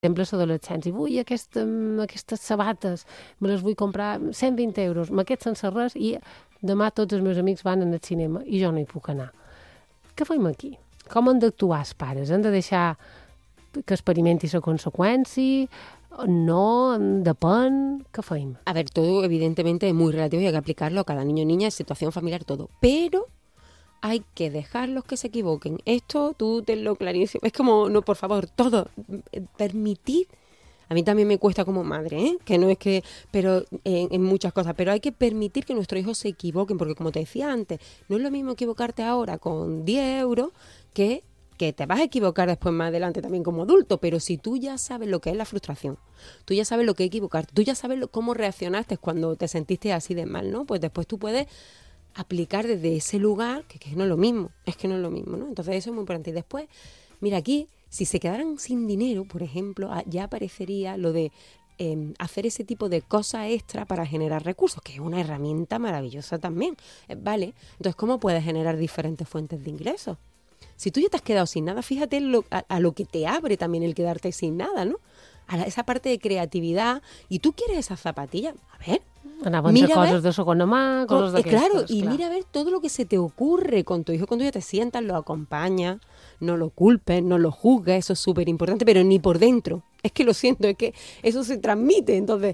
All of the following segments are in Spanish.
exemple, l'adolescència. Vull aquestes sabates, me les vull comprar 120 euros, m'aquests sense res i demà tots els meus amics van al cinema i jo no hi puc anar. Què fem aquí? Com han d'actuar els pares? Han de deixar que experimenti la conseqüència? No, depèn, què fem? A ver, todo evidentemente es muy relativo y hay que aplicarlo a cada niño, niña, situación familiar, todo. Pero hay que dejarlos que se equivoquen. Esto tú tenlo clarísimo. Es como, no, por favor, todo. Permitir. A mí también me cuesta como madre, ¿eh? Que no es que, pero en muchas cosas. Pero hay que permitir que nuestros hijos se equivoquen. Porque como te decía antes, no es lo mismo equivocarte ahora con 10 euros que te vas a equivocar después más adelante también como adulto, pero si tú ya sabes lo que es la frustración, tú ya sabes lo que es equivocarte, tú ya sabes cómo reaccionaste cuando te sentiste así de mal, ¿no? Pues después tú puedes aplicar desde ese lugar, que no es lo mismo, ¿no? Entonces eso es muy importante. Y después, mira aquí, si se quedaran sin dinero, por ejemplo, ya aparecería lo de hacer ese tipo de cosas extra para generar recursos, que es una herramienta maravillosa también, ¿vale? Entonces, ¿cómo puedes generar diferentes fuentes de ingresos? Si tú ya te has quedado sin nada, fíjate a lo que te abre también el quedarte sin nada, ¿no? Esa parte de creatividad. Y tú quieres esas zapatillas, a ver. Anaven a coses de segona mà, coses d'aquestes. Claro, y mira a ver todo lo que se te ocurre con tu hijo. Cuando ya te sientas, lo acompañas, no lo culpes, no lo juzgues, eso es súper importante, pero ni por dentro. Es que lo siento, es que eso se transmite. Entonces,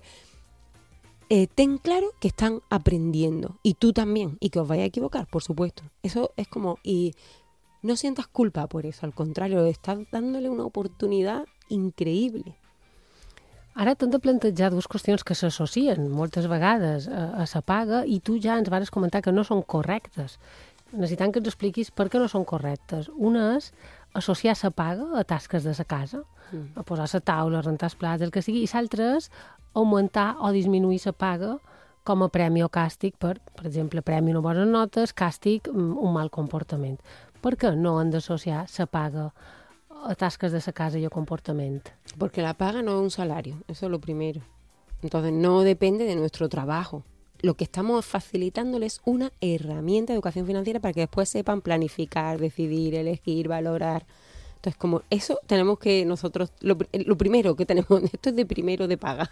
ten claro que están aprendiendo. Y tú también. Y que os vais a equivocar, por supuesto. Eso es como... Y no sientas culpa por eso, al contrario, estás dándole una oportunidad increïble. Ara t'hem de plantejar dues qüestions que s'associen moltes vegades a la paga i tu ja ens vas comentar que no són correctes. Necessitem que ens expliquis per què no són correctes. Una és associar la paga a tasques de la casa, a posar la taula, a rentar els plats, el que sigui, i l'altra és augmentar o disminuir la paga com a premi o càstig per exemple, premi no bones notes, càstig un mal comportament. Per què no han d'associar la paga a tasques de la casa y a comportamiento? Porque la paga no es un salario, eso es lo primero. Entonces no depende de nuestro trabajo. Lo que estamos facilitándoles es una herramienta de educación financiera para que después sepan planificar, decidir, elegir, valorar. Entonces, como eso tenemos que nosotros, lo primero que tenemos, esto es de primero de paga.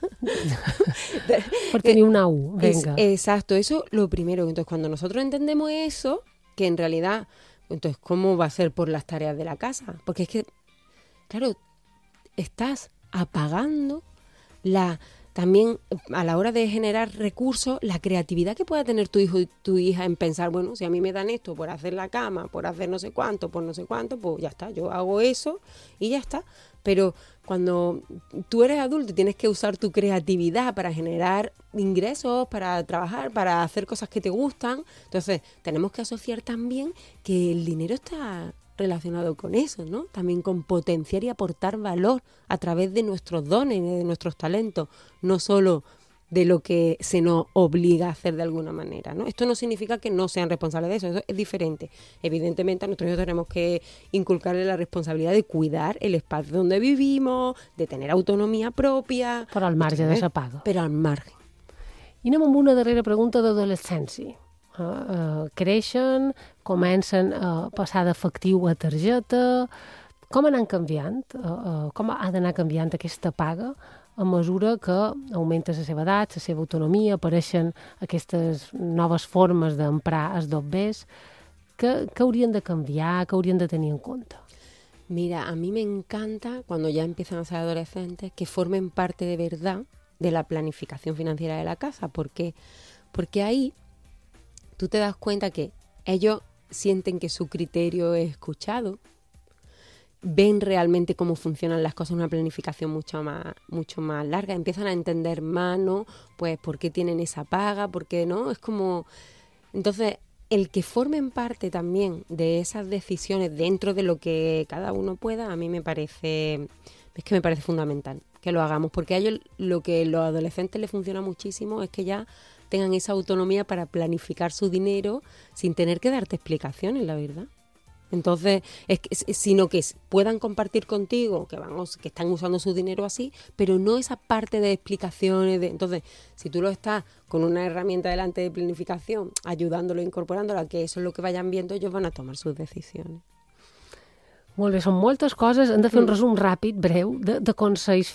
Por tener una U, venga. Exacto, eso lo primero. Entonces, cuando nosotros entendemos eso, que en realidad... Entonces, ¿cómo va a ser por las tareas de la casa? Porque es que, claro, estás apagando también a la hora de generar recursos, la creatividad que pueda tener tu hijo y tu hija en pensar, bueno, si a mí me dan esto por hacer la cama, por hacer no sé cuánto, por no sé cuánto, pues ya está, yo hago eso y ya está. Pero cuando tú eres adulto y tienes que usar tu creatividad para generar ingresos, para trabajar, para hacer cosas que te gustan, entonces tenemos que asociar también que el dinero está relacionado con eso, ¿no? También con potenciar y aportar valor a través de nuestros dones, de nuestros talentos, no solo de lo que se nos obliga a hacer de alguna manera, ¿no? Esto no significa que no sean responsables de eso es diferente. Evidentemente a nuestros hijos tenemos que inculcarle la responsabilidad de cuidar el espacio donde vivimos, de tener autonomía propia. Però al marge de la paga. Però al marge. I anem amb una darrera pregunta d'adolescència. Creixen, comencen a passar d'efectiu a targeta. Com anem canviant? Com ha d'anar canviant aquesta paga a mesura que augmenta la seva edat, la seva autonomia, apareixen aquestes noves formes d'emprar els dobbers? Què haurien de canviar? Què haurien de tenir en compte? Mira, a mí me encanta cuando ya empiezan a ser adolescentes que formen parte de verdad de la planificación financiera de la casa. ¿Por qué? Porque ahí tú te das cuenta que ellos sienten que su criterio es escuchado, ven realmente cómo funcionan las cosas en una planificación mucho más larga, empiezan a entender más, ¿no? Pues por qué tienen esa paga, por qué no, es como... Entonces, el que formen parte también de esas decisiones dentro de lo que cada uno pueda, a mí me parece fundamental que lo hagamos, porque a ellos lo que a los adolescentes les funciona muchísimo es que ya tengan esa autonomía para planificar su dinero sin tener que darte explicaciones, la verdad. Entonces, sino que puedan compartir contigo que están usando su dinero así, pero no esa parte de explicaciones. Entonces, si tú lo estás con una herramienta delante de planificación, ayudándolo, incorporándolo a que eso es lo que vayan viendo, ellos van a tomar sus decisiones. Molt bé, són moltes coses. Hem de fer un resum ràpid, breu, de consells